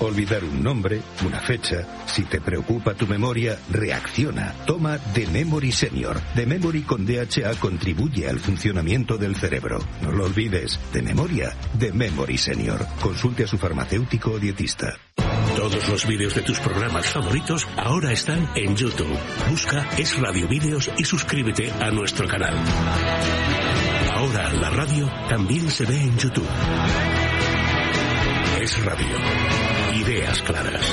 olvidar un nombre, una fecha. Si te preocupa tu memoria, reacciona. Toma The Memory Senior. The Memory con DHA contribuye al funcionamiento del cerebro. No lo olvides. De memoria, The Memory Senior. Consulte a su farmacéutico o dietista. Todos los vídeos de tus programas favoritos ahora están en YouTube. Busca Es Radio Vídeos y suscríbete a nuestro canal. Ahora la radio también se ve en YouTube. Es Radio. Ideas claras.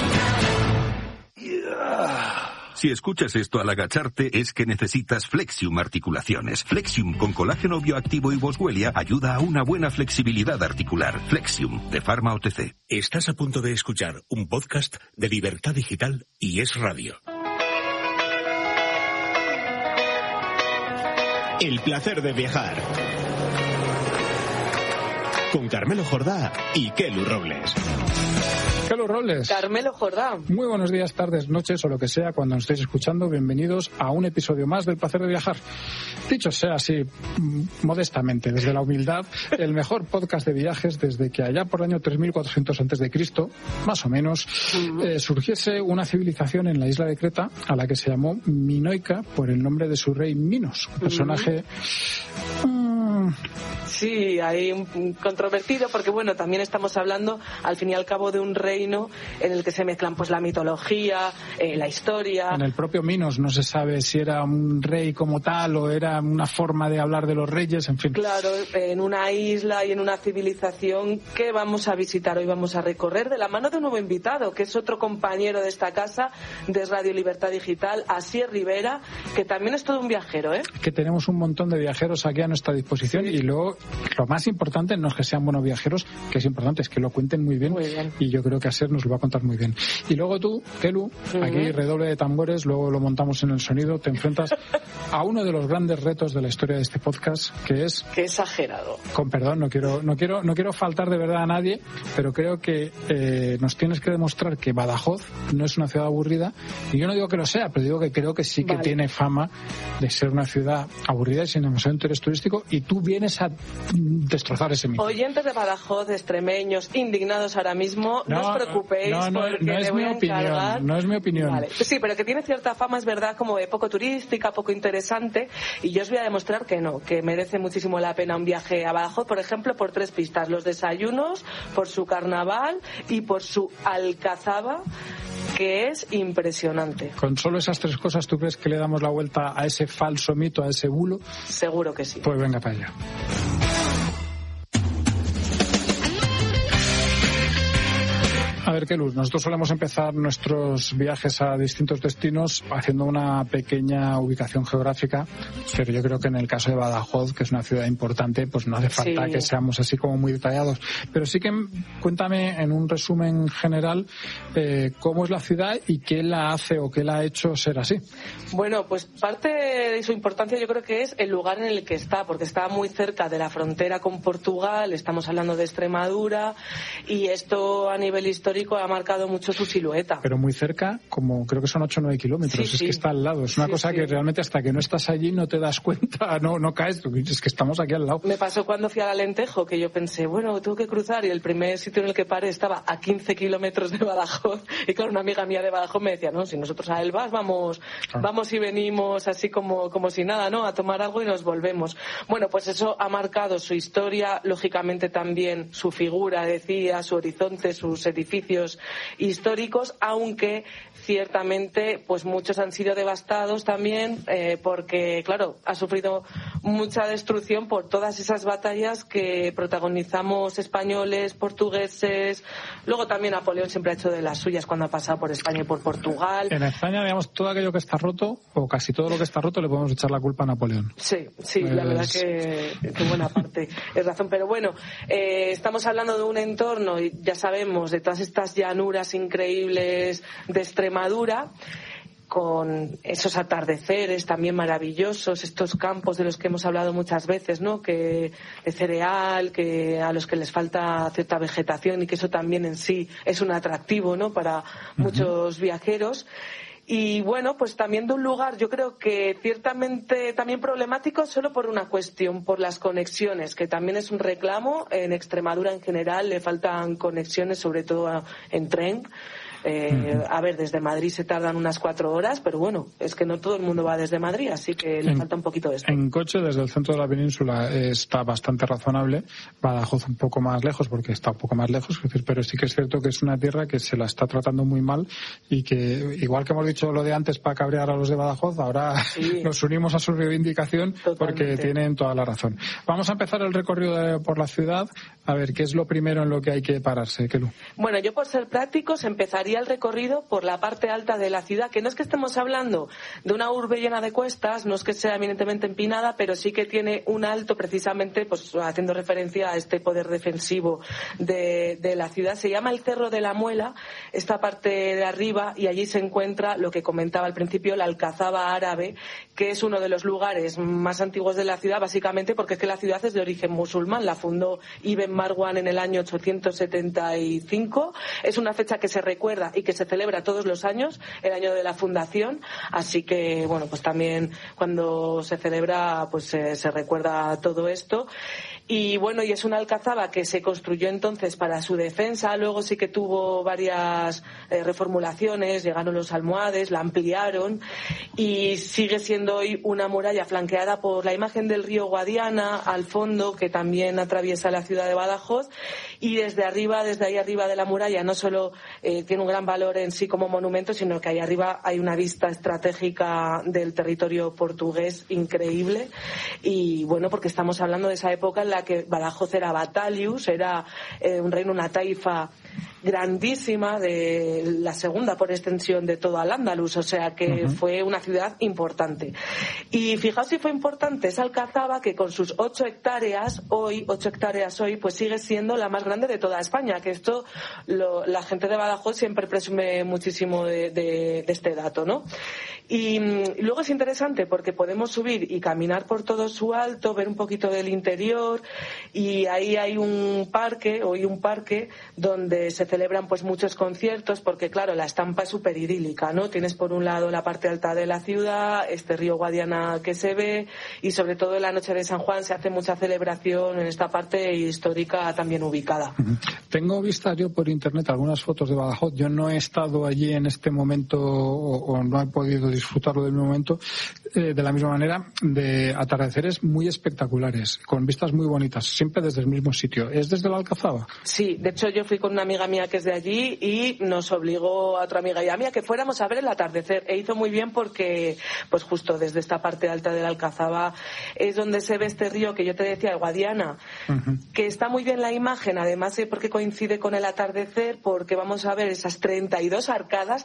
Si escuchas esto al agacharte es que necesitas Flexium Articulaciones. Flexium con colágeno bioactivo y boswellia ayuda a una buena flexibilidad articular. Flexium, de Pharma OTC. Estás a punto de escuchar un podcast de Libertad Digital y Es Radio. El placer de viajar. Con Carmelo Jordá y Kelu Robles. Kelu Robles. Carmelo Jordá. Muy buenos días, tardes, noches o lo que sea cuando nos estéis escuchando. Bienvenidos a un episodio más del placer de viajar. Dicho sea así, modestamente, desde la humildad, el mejor podcast de viajes desde que allá por el año 3400 a.C., más o menos, surgiese una civilización en la isla de Creta a la que se llamó Minoica por el nombre de su rey Minos, un personaje... Sí, hay un controvertido porque, bueno, también estamos hablando, al fin y al cabo, de un reino en el que se mezclan pues la mitología, la historia. En el propio Minos no se sabe si era un rey como tal o era una forma de hablar de los reyes, en fin. Claro, en una isla y en una civilización que vamos a visitar hoy, vamos a recorrer de la mano de un nuevo invitado, que es otro compañero de esta casa, de Radio Libertad Digital, Asier Rivera, que también es todo un viajero, ¿eh? Que tenemos un montón de viajeros aquí a nuestra disposición. Sí. Y luego, lo más importante no es que sean buenos viajeros, que es importante, es que lo cuenten muy bien. Y yo creo que Asier nos lo va a contar muy bien. Y luego tú, Kelu, aquí redoble de tambores, luego lo montamos en el sonido, te enfrentas a uno de los grandes retos de la historia de este podcast, que es... Qué exagerado. Con perdón, no quiero faltar de verdad a nadie, pero creo que nos tienes que demostrar que Badajoz no es una ciudad aburrida. Y yo no digo que lo sea, pero digo que creo que sí que tiene fama de ser una ciudad aburrida y sin demasiado interés turístico, y tú vienes a destrozar ese mito. Oyentes de Badajoz, extremeños, indignados ahora mismo, no os preocupéis, porque no es me voy mi a encargar. No es mi opinión. Vale. Sí, pero que tiene cierta fama, es verdad, como de poco turística, poco interesante, y yo os voy a demostrar que no, que merece muchísimo la pena un viaje a Badajoz, por ejemplo, por 3 pistas: los desayunos, por su carnaval y por su alcazaba, que es impresionante. Con solo esas 3 cosas, ¿tú crees que le damos la vuelta a ese falso mito, a ese bulo? Seguro que sí. Pues venga para allá. A ver, Kelu, nosotros solemos empezar nuestros viajes a distintos destinos haciendo una pequeña ubicación geográfica, pero yo creo que en el caso de Badajoz, que es una ciudad importante, pues no hace falta que seamos así como muy detallados. Pero sí que cuéntame en un resumen general cómo es la ciudad y qué la hace o qué la ha hecho ser así. Bueno, pues parte de su importancia yo creo que es el lugar en el que está, porque está muy cerca de la frontera con Portugal, estamos hablando de Extremadura, y esto a nivel histórico ha marcado mucho su silueta. Pero muy cerca, como creo que son 8 o 9 kilómetros, que está al lado. Es una cosa que realmente hasta que no estás allí no te das cuenta, no caes, es que estamos aquí al lado. Me pasó cuando fui al Alentejo, que yo pensé, bueno, tengo que cruzar, y el primer sitio en el que paré estaba a 15 kilómetros de Badajoz, y claro, una amiga mía de Badajoz me decía, no, si nosotros a Elvas vamos y venimos así como si nada, ¿no?, a tomar algo y nos volvemos. Bueno, pues eso ha marcado su historia, lógicamente también su figura, decía, su horizonte, sus edificios históricos, aunque ciertamente pues muchos han sido devastados también porque, claro, ha sufrido mucha destrucción por todas esas batallas que protagonizamos españoles, portugueses. Luego también Napoleón siempre ha hecho de las suyas cuando ha pasado por España y por Portugal. En España, digamos, todo aquello que está roto, o casi todo lo que está roto, le podemos echar la culpa a Napoleón. Sí, la verdad que buena parte es razón. Pero bueno, estamos hablando de un entorno, y ya sabemos, de todas estas llanuras increíbles de Extremadura, con esos atardeceres también maravillosos, estos campos de los que hemos hablado muchas veces, ¿no?, que de cereal, que a los que les falta cierta vegetación, y que eso también en sí es un atractivo, ¿no?, para muchos viajeros. Y bueno, pues también de un lugar, yo creo que ciertamente también problemático solo por una cuestión, por las conexiones, que también es un reclamo. En Extremadura en general le faltan conexiones, sobre todo en tren. A ver, desde Madrid se tardan unas 4 horas, pero bueno, es que no todo el mundo va desde Madrid, así que le falta un poquito de esto. En coche, desde el centro de la península está bastante razonable. Badajoz un poco más lejos, porque está un poco más lejos, pero sí que es cierto que es una tierra que se la está tratando muy mal y que, igual que hemos dicho lo de antes para cabrear a los de Badajoz, ahora sí, nos unimos a su reivindicación. Totalmente. Porque tienen toda la razón. Vamos a empezar el recorrido por la ciudad. A ver, ¿qué es lo primero en lo que hay que pararse, Kelu? Bueno, yo por ser prácticos empezaría el recorrido por la parte alta de la ciudad, que no es que estemos hablando de una urbe llena de cuestas, no es que sea eminentemente empinada, pero sí que tiene un alto, precisamente pues haciendo referencia a este poder defensivo de la ciudad. Se llama el Cerro de la Muela, esta parte de arriba, y allí se encuentra lo que comentaba al principio, la Alcazaba Árabe, que es uno de los lugares más antiguos de la ciudad, básicamente porque es que la ciudad es de origen musulmán, la fundó Ibn Marwan en el año 875, es una fecha que se recuerda y que se celebra todos los años, el año de la fundación, así que bueno, pues también cuando se celebra pues se recuerda todo esto. Y bueno, y es una alcazaba que se construyó entonces para su defensa, luego sí que tuvo varias reformulaciones, llegaron los almohades, la ampliaron y sigue siendo hoy una muralla flanqueada por la imagen del río Guadiana al fondo, que también atraviesa la ciudad de Badajoz, y desde ahí arriba de la muralla no solo tiene un gran valor en sí como monumento, sino que ahí arriba hay una vista estratégica del territorio portugués increíble. Y bueno, porque estamos hablando de esa época en la que Badajoz era Batalius, era un reino, una taifa grandísima, de la segunda por extensión de todo Al-Ándalus, o sea que fue una ciudad importante. Y fijaos si fue importante esa alcazaba, que con sus 8 hectáreas hoy, pues sigue siendo la más grande de toda España, que esto la gente de Badajoz siempre presume muchísimo de este dato, ¿no? Y luego es interesante porque podemos subir y caminar por todo su alto, ver un poquito del interior, y ahí hay un parque donde se celebran pues muchos conciertos, porque claro, la estampa es súper idílica, ¿no? Tienes por un lado la parte alta de la ciudad, este río Guadiana que se ve, y sobre todo en la noche de San Juan se hace mucha celebración en esta parte histórica también ubicada. Tengo vistas yo por internet algunas fotos de Badajoz. Yo no he estado allí en este momento o no he podido disfrutarlo del momento de la misma manera, de atardeceres muy espectaculares, con vistas muy bonitas, siempre desde el mismo sitio. ¿Es desde la Alcazaba? Sí, de hecho yo fui con una amiga mía que es de allí y nos obligó a otra amiga y a mí a que fuéramos a ver el atardecer, e hizo muy bien porque pues justo desde esta parte alta de la Alcazaba es donde se ve este río que yo te decía, el Guadiana, que está muy bien la imagen, además porque coincide con el atardecer, porque vamos a ver esas 32 arcadas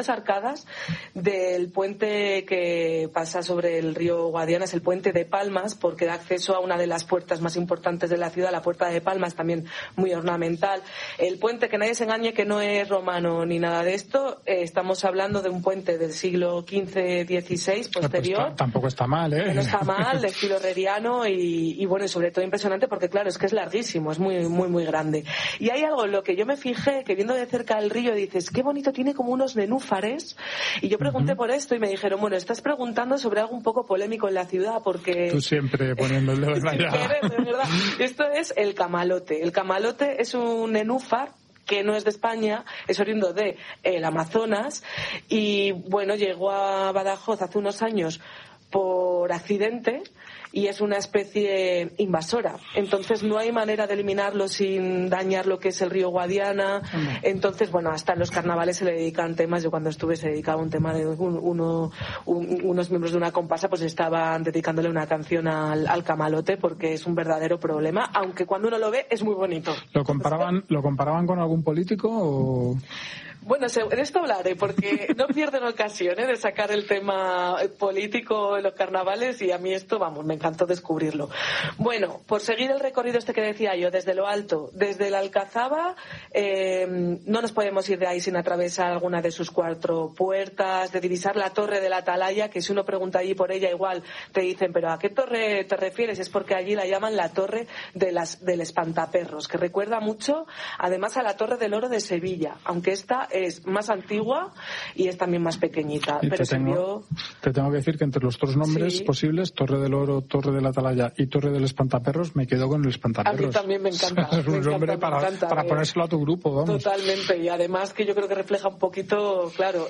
del puente que pasa sobre el río Guadiana, es el puente de Palmas, porque da acceso a una de las puertas más importantes de la ciudad, la puerta de Palmas, también muy ornamental. El puente, que nadie se engañe que no es romano ni nada de esto, estamos hablando de un puente del siglo XV-XVI posterior. Pues tampoco está mal, ¿eh? No está mal, de estilo herreriano y bueno, y sobre todo impresionante porque claro, es que es larguísimo, es muy, muy, muy grande. Y hay algo en lo que yo me fijé, que viendo de cerca el río dices, qué bonito, tiene como unos nenúfares, y yo pregunté por esto y me dijeron, bueno, estás preguntando sobre algo un poco polémico en la ciudad porque... Tú siempre poniendo el dedo en la llaga. De verdad. Esto es el camalote. El camalote es un nenúfar que no es de España, es oriundo de el Amazonas, y bueno, llegó a Badajoz hace unos años por accidente y es una especie invasora. Entonces no hay manera de eliminarlo sin dañar lo que es el río Guadiana. Entonces, bueno, hasta en los carnavales se le dedican temas. Yo cuando estuve se dedicaba un tema de unos miembros de una comparsa pues estaban dedicándole una canción al camalote porque es un verdadero problema, aunque cuando uno lo ve es muy bonito. ¿Lo comparaban con algún político o...? Bueno, de esto hablaré porque no pierden ocasión de sacar el tema político en los carnavales y a mí esto, vamos, me encantó descubrirlo. Bueno, por seguir el recorrido que decía yo, desde lo alto, desde la Alcazaba, no nos podemos ir de ahí sin atravesar alguna de sus 4 puertas, de divisar la torre de la Atalaya, que si uno pregunta allí por ella igual te dicen, pero ¿a qué torre te refieres? Es porque allí la llaman la torre del Espantaperros, que recuerda mucho además a la Torre del Oro de Sevilla, aunque esta es más antigua y es también más pequeñita. Y pero te tengo que decir que entre los 3 nombres posibles, Torre del Oro, Torre de la Atalaya y Torre del Espantaperros, me quedo con el Espantaperros. A mí también me encanta. Es un nombre para ponérselo a tu grupo, vamos. Totalmente, y además que yo creo que refleja un poquito, claro,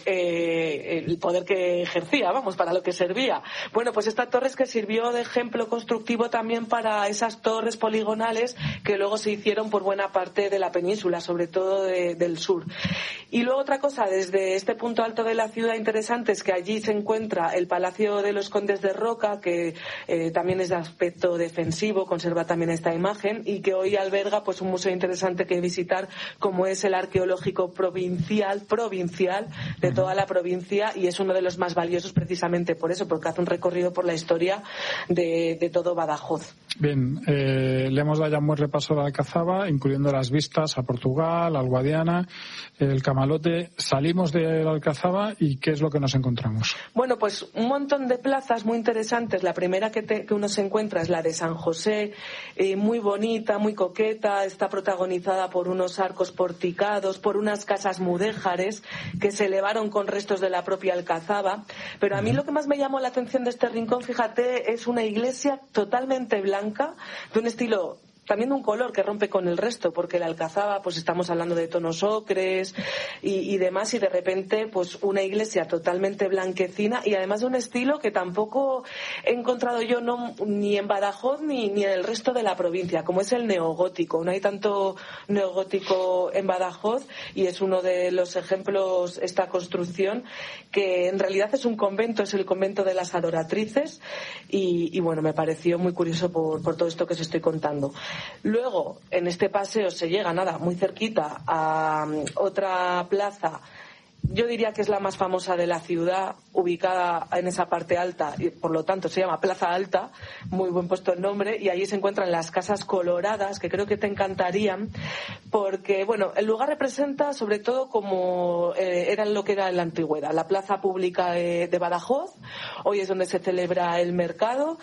el poder que ejercía, vamos, para lo que servía. Bueno, pues esta torre es que sirvió de ejemplo constructivo también para esas torres poligonales que luego se hicieron por buena parte de la península, sobre todo del sur. Y luego otra cosa, desde este punto alto de la ciudad interesante, es que allí se encuentra el Palacio de los Condes de Roca, que también es de aspecto defensivo, conserva también esta imagen, y que hoy alberga pues un museo interesante que visitar, como es el Arqueológico Provincial de toda la provincia, y es uno de los más valiosos precisamente por eso, porque hace un recorrido por la historia de todo Badajoz. Bien, le hemos dado ya un buen repaso a la Alcazaba, incluyendo las vistas a Portugal, al Guadiana, el Camalote. Salimos de la Alcazaba y ¿qué es lo que nos encontramos? Bueno, pues un montón de plazas muy interesantes. La primera que uno se encuentra es la de San José, muy bonita, muy coqueta, está protagonizada por unos arcos porticados, por unas casas mudéjares que se elevaron con restos de la propia Alcazaba. Pero a mí lo que más me llamó la atención de este rincón, fíjate, es una iglesia totalmente blanca, de un estilo, también de un color que rompe con el resto, porque la Alcazaba, pues estamos hablando de tonos ocres y demás, y de repente pues una iglesia totalmente blanquecina y además de un estilo que tampoco he encontrado yo ni en Badajoz ni en el resto de la provincia, como es el neogótico. No hay tanto neogótico en Badajoz y es uno de los ejemplos, esta construcción, que en realidad es un convento, es el convento de las Adoratrices, y bueno, me pareció muy curioso por todo esto que os estoy contando. Luego, en este paseo se llega, muy cerquita, a otra plaza. Yo diría que es la más famosa de la ciudad, ubicada en esa parte alta, y por lo tanto se llama Plaza Alta, muy buen puesto el nombre, y allí se encuentran las Casas Coloradas, que creo que te encantarían, porque, bueno, el lugar representa sobre todo como era lo que era en la antigüedad, la plaza pública de Badajoz. Hoy es donde se celebra el mercado.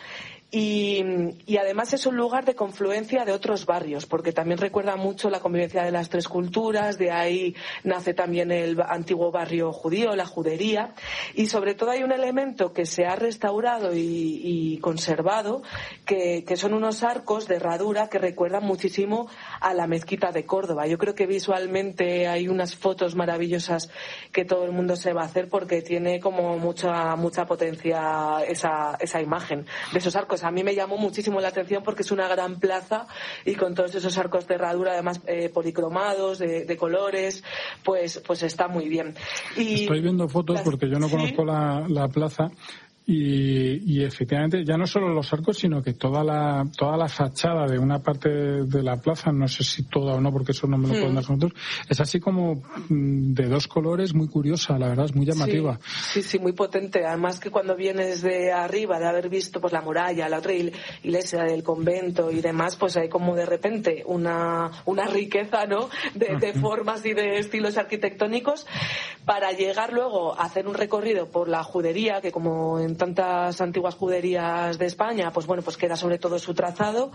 Y además es un lugar de confluencia de otros barrios, porque también recuerda mucho la convivencia de las tres culturas. De ahí nace también el antiguo barrio judío, la judería, y sobre todo hay un elemento que se ha restaurado y conservado, que son unos arcos de herradura que recuerdan muchísimo a la mezquita de Córdoba. Yo creo que visualmente hay unas fotos maravillosas que todo el mundo se va a hacer, porque tiene como mucha potencia esa imagen de esos arcos. A mí me llamó muchísimo la atención porque es una gran plaza y con todos esos arcos de herradura, además policromados, de colores, pues está muy bien. Y estoy viendo fotos porque yo no conozco la plaza. Y efectivamente, ya no solo los arcos, sino que toda la fachada de una parte de la plaza, no sé si toda o no, porque eso no me lo pueden dar nosotros, es así como de dos colores, muy curiosa, la verdad, es muy llamativa. Sí, muy potente. Además que cuando vienes de arriba, de haber visto pues la muralla, la otra iglesia del convento y demás, pues hay como de repente una riqueza, ¿no?, de formas y de estilos arquitectónicos, para llegar luego a hacer un recorrido por la judería, que como en tantas antiguas juderías de España, pues bueno, pues queda sobre todo su trazado.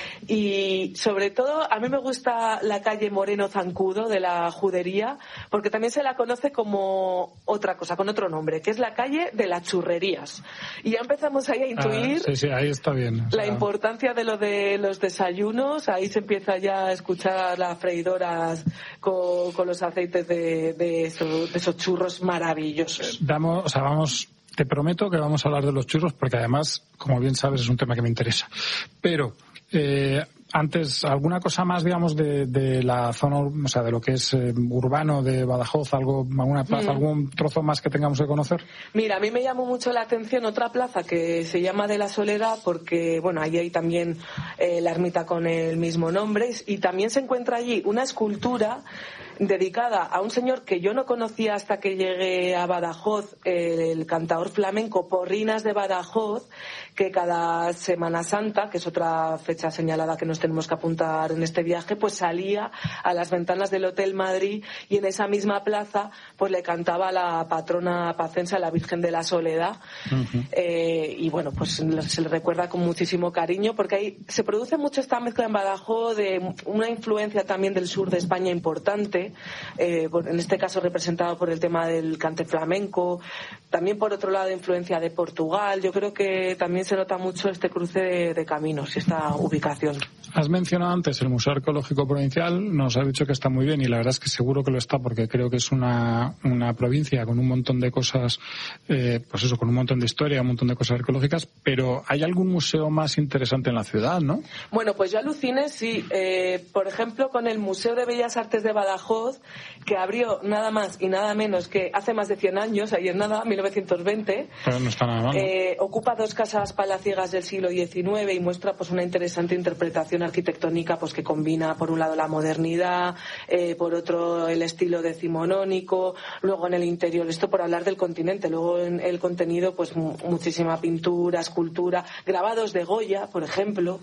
Y sobre todo a mí me gusta la calle Moreno Zancudo de la judería, porque también se la conoce como otra cosa, con otro nombre, que es la calle de las churrerías. Y ya empezamos ahí a intuir sí, ahí está bien, la importancia de lo de los desayunos. Ahí se empieza ya a escuchar las freidoras con los aceites de esos churros maravillosos. Te prometo que vamos a hablar de los churros, porque además, como bien sabes, es un tema que me interesa. Pero antes, ¿alguna cosa más, digamos, de la zona, o sea, de lo que es urbano de Badajoz? ¿Alguna plaza, algún trozo más que tengamos que conocer? Mira, a mí me llamó mucho la atención otra plaza que se llama de la Soledad, porque, bueno, ahí hay también la ermita con el mismo nombre, y también se encuentra allí una escultura dedicada a un señor que yo no conocía hasta que llegué a Badajoz, el cantador flamenco Porrinas de Badajoz, que cada Semana Santa, que es otra fecha señalada que nos tenemos que apuntar en este viaje, pues salía a las ventanas del Hotel Madrid, y en esa misma plaza pues le cantaba a la patrona pacense, a la Virgen de la Soledad. Y bueno, pues se le recuerda con muchísimo cariño, porque ahí se produce mucho esta mezcla en Badajoz de una influencia también del sur de España importante, cruce, en este caso representado por el tema del cante flamenco, también por otro lado influencia de Portugal. Yo creo que también se nota mucho este cruce de caminos y esta ubicación. Has mencionado antes el Museo Arqueológico Provincial, nos has dicho que está muy bien y la verdad es que seguro que lo está porque creo que es una provincia con un montón de cosas, pues eso, con un montón de historia, un montón de cosas arqueológicas, pero ¿hay algún museo más interesante en la ciudad, no? Bueno, pues yo aluciné, sí. Por ejemplo, con el Museo de Bellas Artes de Badajoz, que abrió nada más y nada menos que hace más de 100 años, ayer nada, 1920. Pero no está nada mal, ¿no? Ocupa 2 casas palaciegas del siglo XIX y muestra pues una interesante interpretación arquitectónica pues que combina por un lado la modernidad, por otro el estilo decimonónico, luego en el interior, esto por hablar del continente, luego en el contenido pues muchísima pintura, escultura, grabados de Goya, por ejemplo,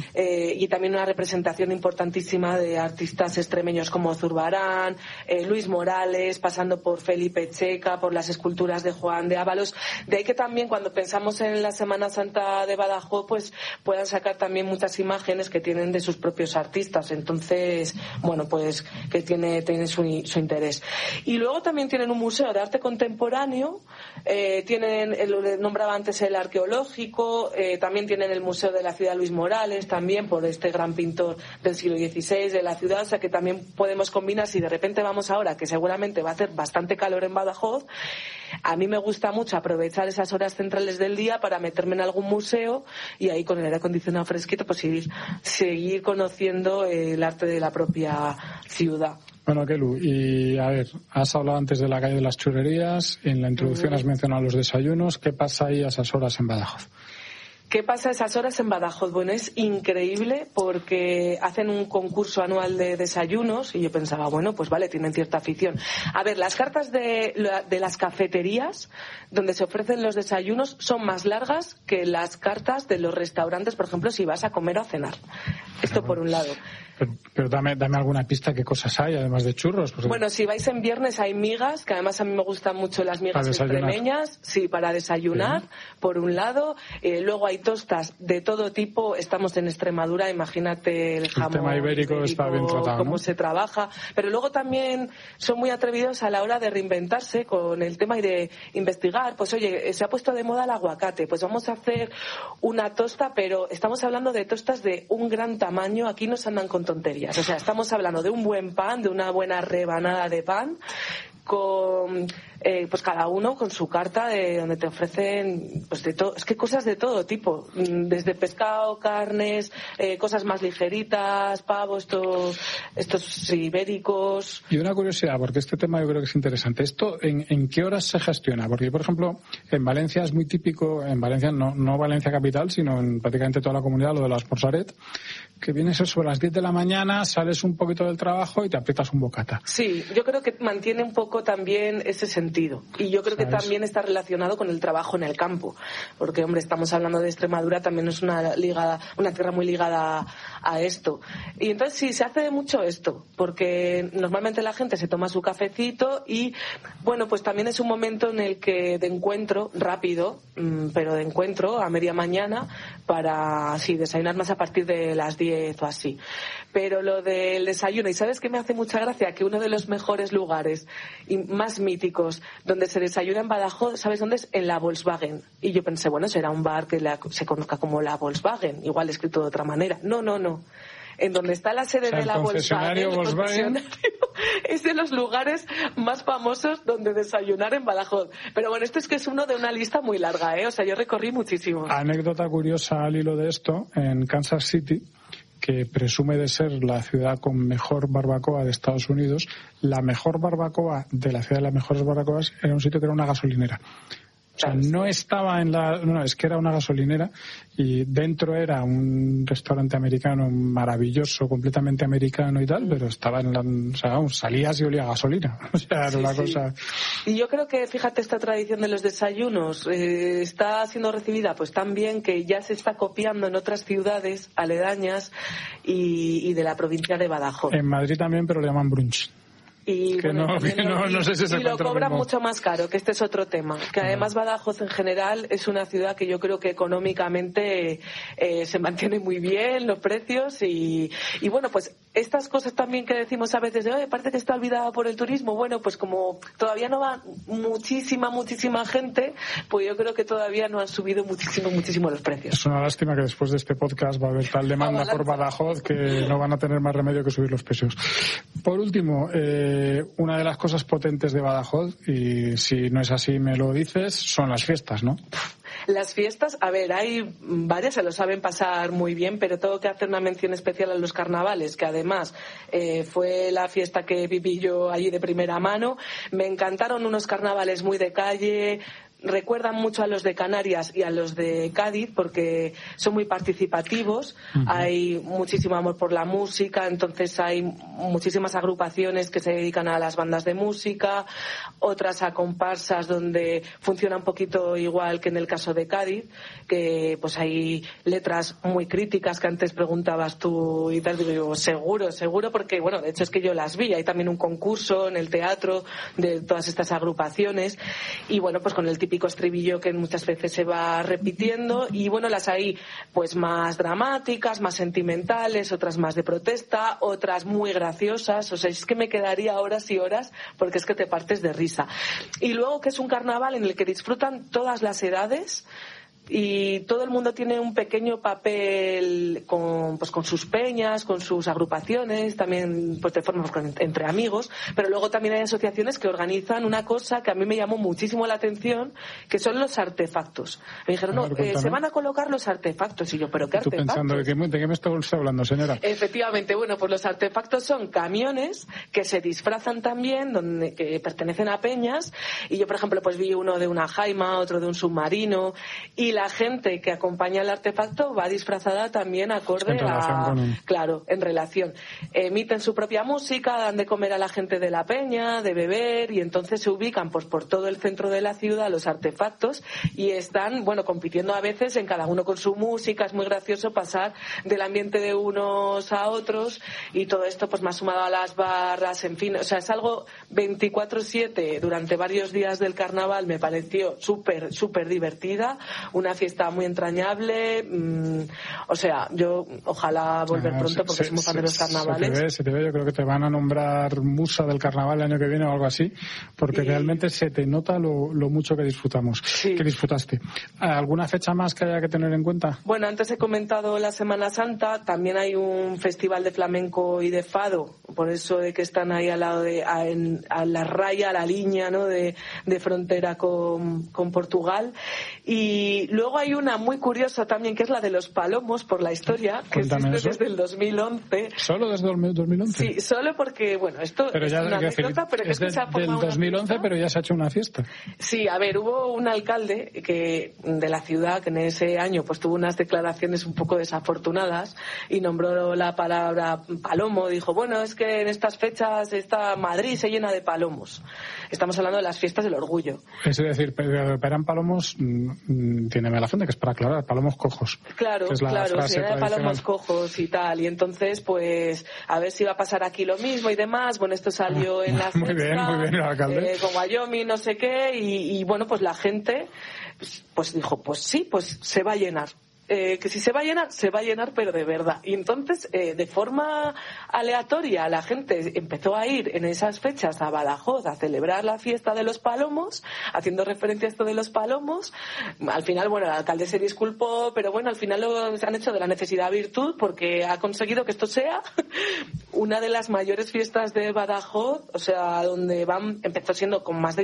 y también una representación importantísima de artistas extremeños como Zurbarán, Luis Morales, pasando por Felipe Checa, por las esculturas de Juan de Ábalos. De ahí que también cuando pensamos en la Semana Santa de Badajoz pues puedan sacar también muchas imágenes que tienen de sus propios artistas. Entonces, bueno, pues que tiene su interés. Y luego también tienen un museo de arte contemporáneo, tienen, lo nombraba antes, el arqueológico, también tienen el Museo de la Ciudad Luis Morales, también por este gran pintor del siglo XVI de la ciudad, o sea que también podemos combinar. Si de repente vamos ahora, que seguramente va a hacer bastante calor en Badajoz, a mí me gusta mucho aprovechar esas horas centrales del día para meterme en algún museo y ahí con el aire acondicionado fresquito pues seguir conociendo el arte de la propia ciudad. Bueno, Kelu, y a ver, has hablado antes de la calle de las Churrerías, en la introducción has mencionado los desayunos. ¿Qué pasa ahí a esas horas en Badajoz? ¿Qué pasa a esas horas en Badajoz? Bueno, es increíble porque hacen un concurso anual de desayunos y yo pensaba, bueno, pues vale, tienen cierta afición. A ver, las cartas de las cafeterías donde se ofrecen los desayunos son más largas que las cartas de los restaurantes, por ejemplo, si vas a comer o a cenar. Esto por un lado. Pero dame alguna pista, ¿qué cosas hay además de churros? Pues, bueno, si vais en viernes hay migas, que además a mí me gustan mucho las migas extremeñas, sí, para desayunar, por un lado. Luego hay tostas de todo tipo. Estamos en Extremadura, imagínate el jamón. El tema ibérico está bien tratado, cómo ¿no? se trabaja. Pero luego también son muy atrevidos a la hora de reinventarse con el tema y de investigar. Pues oye, se ha puesto de moda el aguacate, pues vamos a hacer una tosta, pero estamos hablando de tostas de un gran tamaño. Aquí no se andan con tonterías. O sea, estamos hablando de un buen pan, de una buena rebanada de pan, con pues cada uno con su carta de donde te ofrecen pues de todo, es que cosas de todo tipo, desde pescado, carnes, cosas más ligeritas, pavo, estos ibéricos. Y una curiosidad, porque este tema yo creo que es interesante. ¿Esto en qué horas se gestiona? Porque, por ejemplo, en Valencia es muy típico, en Valencia, no Valencia capital, sino en prácticamente toda la comunidad, lo de las Porsaret, que vienes eso a las 10 de la mañana, sales un poquito del trabajo y te aprietas un bocata. Sí, yo creo que mantiene un poco también ese sentido. Y yo creo que también está relacionado con el trabajo en el campo. Porque, hombre, estamos hablando de Extremadura, también es una tierra muy ligada a esto. Y entonces sí, se hace mucho esto, porque normalmente la gente se toma su cafecito y, bueno, pues también es un momento en el que de encuentro rápido, pero de encuentro a media mañana para, sí, desayunar más a partir de las 10 o así. Pero lo del desayuno, y ¿sabes qué me hace mucha gracia? Que uno de los mejores lugares y más míticos donde se desayuna en Badajoz, ¿sabes dónde es? En la Volkswagen. Y yo pensé, bueno, será un bar que se conozca como la Volkswagen, igual escrito de otra manera. No. En donde está la sede de la Volkswagen, es de los lugares más famosos donde desayunar en Badajoz. Pero bueno, esto es que es uno de una lista muy larga, ¿eh? O sea, yo recorrí muchísimos. Anécdota curiosa al hilo de esto, en Kansas City, que presume de ser la ciudad con mejor barbacoa de Estados Unidos, la mejor barbacoa de la ciudad de las mejores barbacoas era un sitio que era una gasolinera. O sea, no estaba es que era una gasolinera y dentro era un restaurante americano maravilloso, completamente americano y tal, pero estaba salías y olía a gasolina. O sea, era una cosa. Y yo creo que, fíjate, esta tradición de los desayunos está siendo recibida pues tan bien que ya se está copiando en otras ciudades aledañas y de la provincia de Badajoz. En Madrid también, pero le llaman brunch. Y, que bueno, no sé si se y lo encuentra cobran mismo. mucho más caro, que este es otro tema. Que además Badajoz en general es una ciudad que yo creo que económicamente se mantiene muy bien los precios y bueno, pues estas cosas también que decimos a veces de, oye, parece que está olvidada por el turismo. Bueno, pues como todavía no va muchísima gente, pues yo creo que todavía no han subido muchísimo los precios. Es una lástima que después de este podcast va a haber tal demanda por Badajoz que no van a tener más remedio que subir los precios. Por último, una de las cosas potentes de Badajoz, y si no es así me lo dices, son las fiestas, ¿no? Las fiestas, a ver, hay varias, se lo saben pasar muy bien, pero tengo que hacer una mención especial a los carnavales, que además fue la fiesta que viví yo allí de primera mano. Me encantaron unos carnavales muy de calle, recuerdan mucho a los de Canarias y a los de Cádiz porque son muy participativos, hay muchísimo amor por la música, entonces hay muchísimas agrupaciones que se dedican a las bandas de música, otras a comparsas donde funciona un poquito igual que en el caso de Cádiz, que pues hay letras muy críticas que antes preguntabas tú y tal, digo, seguro, porque bueno, de hecho es que yo las vi, hay también un concurso en el teatro de todas estas agrupaciones y bueno, pues con el típico estribillo que muchas veces se va repitiendo y bueno, las hay pues más dramáticas, más sentimentales, otras más de protesta, otras muy graciosas, o sea, es que me quedaría horas y horas porque es que te partes de risa. Y luego que es un carnaval en el que disfrutan todas las edades y todo el mundo tiene un pequeño papel con sus peñas, con sus agrupaciones, también pues de forma entre amigos, pero luego también hay asociaciones que organizan una cosa que a mí me llamó muchísimo la atención, que son los artefactos. Me dijeron, se van a colocar los artefactos, y yo, ¿pero qué artefactos? Tú pensando, ¿de qué me está hablando, señora? Efectivamente, bueno, pues los artefactos son camiones que se disfrazan también, que pertenecen a peñas, y yo, por ejemplo, pues vi uno de una jaima, otro de un submarino, y la gente que acompaña el artefacto va disfrazada también acorde claro, en relación. Emiten su propia música, dan de comer a la gente de la peña, de beber, y entonces se ubican pues por todo el centro de la ciudad los artefactos y están, bueno, compitiendo a veces en cada uno con su música. Es muy gracioso pasar del ambiente de unos a otros y todo esto pues más sumado a las barras, en fin, o sea, es algo 24/7 durante varios días del carnaval. Me pareció súper divertida, una fiesta muy entrañable, o sea, yo ojalá volver pronto porque soy muy fan de los carnavales. Se te ve, yo creo que te van a nombrar musa del carnaval el año que viene o algo así, porque realmente se te nota lo mucho que disfrutamos, que disfrutaste. ¿Alguna fecha más que haya que tener en cuenta? Bueno, antes he comentado la Semana Santa, también hay un festival de flamenco y de fado, por eso de que están ahí al lado a la raya, a la línea, ¿no?, de frontera con Portugal. Y luego hay una muy curiosa también, que es la de los palomos, por la historia, que existe desde el 2011. ¿Solo desde el 2011? Sí, solo porque, bueno, esto pero ya, es una anécdota, pero es que se ha formado del 2011, fiesta. Pero ya se ha hecho una fiesta. Sí, a ver, hubo un alcalde de la ciudad que en ese año pues tuvo unas declaraciones un poco desafortunadas y nombró la palabra palomo. Dijo, bueno, es que en estas fechas Madrid se llena de palomos. Estamos hablando de las fiestas del orgullo. Es decir, pero eran palomos, tiene mala gente, que es para aclarar, palomos cojos. Claro, se llena de palomos cojos y tal. Y entonces, pues, a ver si va a pasar aquí lo mismo y demás. Bueno, esto salió en la muy bien, el alcalde. Con Wyoming, no sé qué, y bueno, pues la gente pues dijo, pues sí, pues se va a llenar. Que si se va a llenar, pero de verdad. Y entonces, de forma aleatoria, la gente empezó a ir en esas fechas a Badajoz a celebrar la fiesta de los palomos, haciendo referencia a esto de los palomos. Al final, bueno, el alcalde se disculpó, pero bueno, al final se han hecho de la necesidad virtud, porque ha conseguido que esto sea una de las mayores fiestas de Badajoz, o sea, donde empezó siendo con más de